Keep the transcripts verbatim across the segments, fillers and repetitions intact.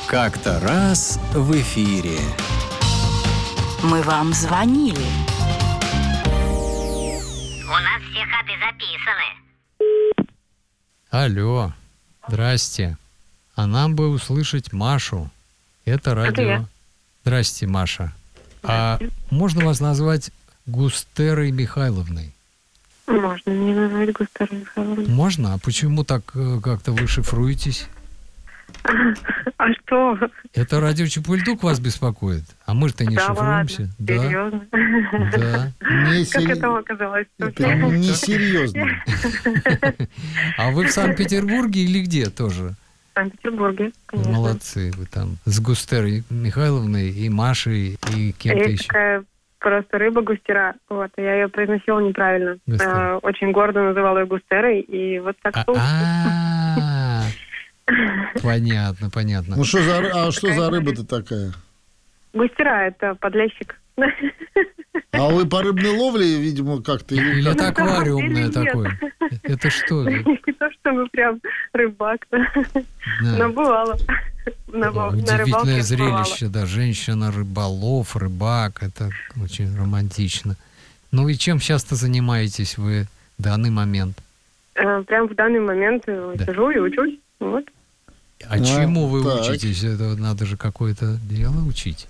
Как-то раз в эфире. Мы вам звонили. У нас все ходы записаны. Алло, здрасте. А нам бы услышать Машу. Это радио. я. Здрасте, Маша. А можно вас назвать Густерой Михайловной? Можно мне назвать Густара Михайловна. Можно? А почему так э, как-то вы шифруетесь? А что? Это радио Чепульдук вас беспокоит? А мы-то не Да шифруемся. ладно, серьезно? Да. Не Как сери- это оказалось? Это несерьезно. А вы в Санкт-Петербурге или где тоже? В Санкт-Петербурге, конечно. Молодцы вы там. С Густерой Михайловной и Машей и кем-то Есть еще. такая просто рыба густера. Вот, я ее произносила неправильно. Густера. А, очень гордо называла ее густерой, и вот так получилось. А, понятно, понятно. Ну что за ры- а что за рыба-то такая? Густера — это подлещик. А вы по рыбной ловле, видимо, как-то или Или как? это аквариумное Нет. такое? Это что? Не то, чтобы прям рыбак, Да. но бывало. На, на Удивительное рыбалке зрелище, да, женщина, рыболов, рыбак, это очень романтично. Ну и чем часто занимаетесь вы в данный момент? бывало. Э, Прям в данный момент э, Да. сижу и учусь. Вот. А А, чему вы так. учитесь? Это надо же какое-то дело учить.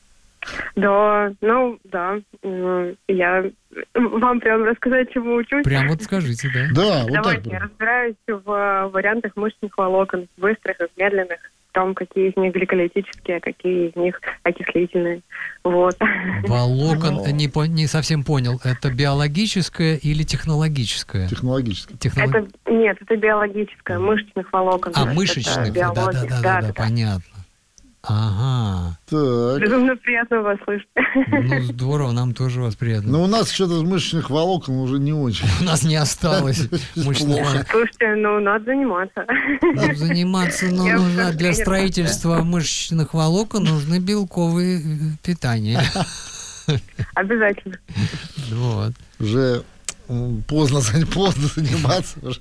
Да, ну, да. М, Я вам прям рассказать, чему учусь. Прям вот скажите, да? Да, вот так. Давайте, я прям. разбираюсь в э, вариантах мышечных волокон, быстрых и медленных, в том, какие из них гликолитические, а какие из них окислительные. Вот. Волокон, Ну. не, по- не совсем понял, это биологическое или технологическое? Технологически. Технолог- Это, нет, это биологическое, мышечных волокон. А, то есть это мышечных, да, да, биология. да, да, да, понятно. Ага, Так. Безумно приятно вас слышать. ну здорово, нам тоже вас приятно. Но у нас что-то с мышечных волокон уже не очень. У нас не осталось мышечных Плохо. волокон. Слушайте, ну, надо заниматься. Ну, заниматься ну, Я нужно как для тренер. строительства мышечных волокон нужны белковые э, питания. Обязательно. Вот. Уже м, поздно, за- поздно заниматься уже.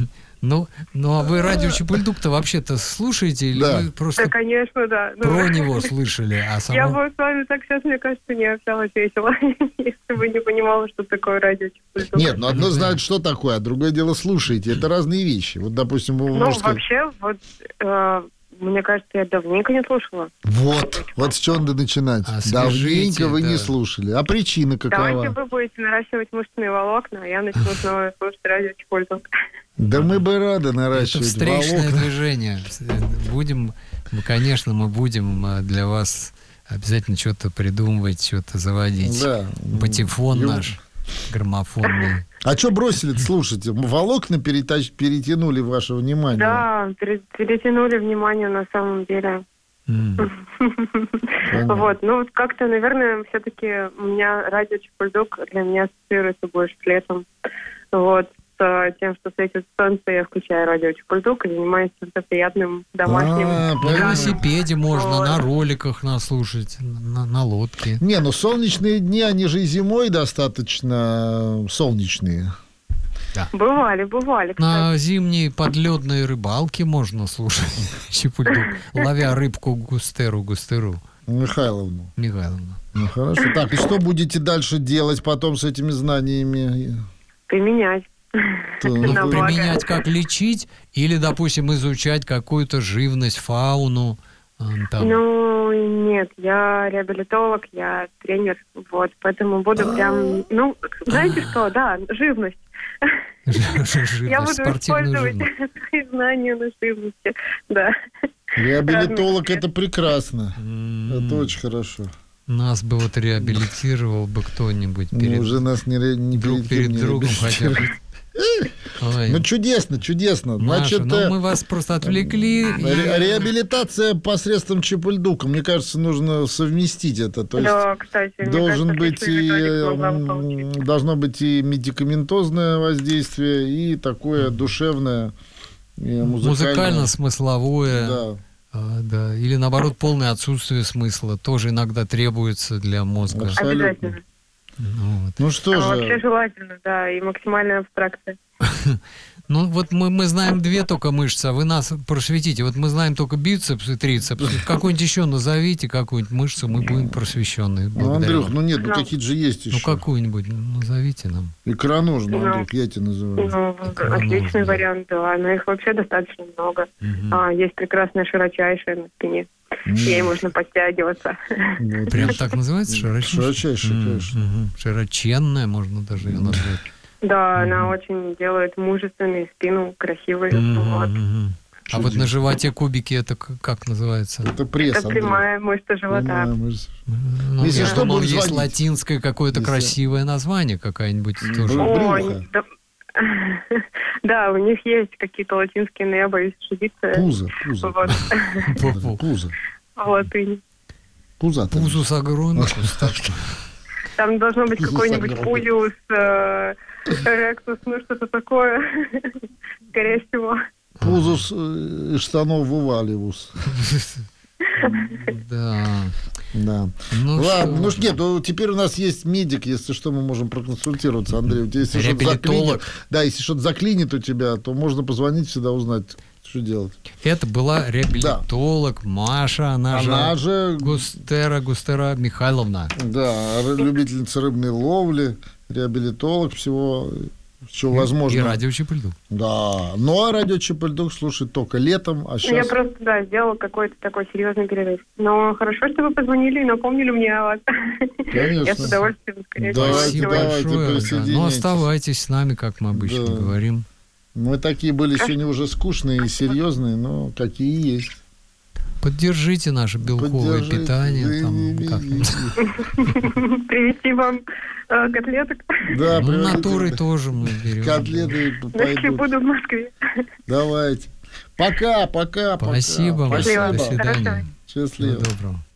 Ну, ну а вы радио Чепульдук-то вообще-то слушаете или Да. вы Да, просто конечно, да. Ну, про него слышали, а Я само... бы с вами так сейчас, мне кажется, не общалась весело, если бы не понимала, что такое радио Чепульдук. Нет, ну одно знает, что такое, а другое дело слушаете. Это разные вещи. Вот, допустим, вы Ну, можете сказать, вообще, вот, э, мне кажется, я давненько не слушала. вот, вот с чего надо начинать. Освежите, Давненько вы не да. слушали. А причина Давайте какова? вы будете наращивать мышечные волокна, а я начну снова слушать радио Чепульдук. Да мы бы рады Это наращивать встречное волокна. движение. Будем, мы, конечно, мы будем э, для вас обязательно что-то придумывать, что-то заводить. Да. Патефон Ю- наш, граммофонный. А что бросили, слушайте? Волокна перетач- перетянули ваше внимание. Да, пере- перетянули внимание на самом деле. М. Понятно. Вот, ну вот как-то, наверное, все-таки у меня радио Чепульдук для меня ассоциируется больше с летом. Вот, с э, тем, что светит солнце, я включаю радио Чепульдук и занимаюсь чем-то приятным домашним. А, На понятно. велосипеде можно, Вот. на роликах нас слушать, на, на лодке. Не, ну солнечные дни, они же и зимой достаточно солнечные. Бывали, бывали, кстати. На зимней подледной рыбалке можно слушать Чепульдук, ловя рыбку густеру, густеру. Михайловну. Михайловна. Ну хорошо. Так, и что будете дальше делать потом с этими знаниями? Применять. То, Ну, На вы- благо. применять как лечить или, допустим, изучать какую-то живность, фауну. а, Там. Ну, нет, я реабилитолог, я тренер, вот, поэтому буду прям, ну, знаете что, да, живность. Живность, Я буду спортивную использовать живность. свои знания на живности, да. Реабилитолог — это прекрасно. М, Это очень хорошо. Нас бы вот реабилитировал бы кто-нибудь Ну, перед, уже нас не, ре- не друг перед кем перед не другом хотя бы. реабилитировать. Ой, Ну, чудесно, чудесно. Маша, Значит, ну э, мы вас просто отвлекли. и- ре- реабилитация посредством Чепульдука. Мне кажется, нужно совместить это. То есть Да, кстати, мне должен кажется, быть отличная и, методика могла бы м, получиться. должно быть и медикаментозное воздействие, и такое душевное, и музыкальное. Музыкально-смысловое. Да. А, да. Или наоборот, полное отсутствие смысла тоже иногда требуется для мозга. Абсолютно. Обязательно. Ну, вот. Ну что А же, вообще желательно, да, и максимальная абстракция. Ну, вот мы, мы знаем две только мышцы, а вы нас просветите. Вот мы знаем только бицепс и трицепс. Какую-нибудь еще назовите, какую-нибудь мышцу, мы будем просвещенные. Ну, Андрюх, вам. ну нет, ну какие-то же есть еще. Ну, какую-нибудь назовите нам. Икроножную, Андрюх, я тебе называю. Ну, отличный вариант, да. Но их вообще достаточно много. Мгм. А, есть прекрасная широчайшая на спине. Ей можно подтягиваться. Вот. Прям так называется? Широчайшая? Широчайшая, М, конечно. мгм. Широченная, можно даже ее назвать. Да, она Мгм. очень делает мужественную спину красивой. Мгм, Вот. мгм. А вот на животе кубики это к- как называется? Это пресс, Это Андрюх. прямая мышца живота. Прямая мышца. Ну, Если я что, думал, будем есть звонить. латинское какое-то Если- красивое название какая-нибудь тоже. Брю- Ой, брюхо. да. Да, у них есть какие-то латинские небо и шибицы. Пузо, пузо. Вот. Пу- Пузо. Латынь. Пузо. Пузус огромный. Там должно быть Пузус какой-нибудь огромный. пузиус, э, ректус, ну что-то такое. Скорее всего. Пузус э, из штанов вываливус. Да. Да. Ну Ладно, что ну ж. что, нет, ну, теперь у нас есть медик, если что, мы можем проконсультироваться, Андрей. У тебя, если что-то Реабилитолог. заклинит, да, если что-то заклинит у тебя, то можно позвонить всегда узнать, что делать. Это была реабилитолог Маша, она, Она же же, Густера, Густера Михайловна. да, ры- любительница рыбной ловли, реабилитолог, всего, чего И возможно. радио Чепельду. Да, ну а радио Чепельдук слушать только летом, а Я сейчас... просто, да, сделала какой-то такой серьезный перерыв. Но хорошо, что вы позвонили и напомнили мне о вас. Конечно. Я с удовольствием, скорее всего. Давайте, Спасибо сегодня. давайте, большое. Да. Ну, присоединяйтесь. оставайтесь с нами, как мы обычно Да. говорим. Мы такие были сегодня уже скучные и серьезные, но какие есть. Поддержите наше белковое Поддержите. питание. Там, как-нибудь. Привезти вам э, котлеток, Да, Ну, приводите. натурой тоже мы берем. Котлеты если пойдут. буду в Москве. Давайте. Пока, пока, пока. Спасибо. Спасибо. До свидания. Хорошо. Счастливо. Всего доброго.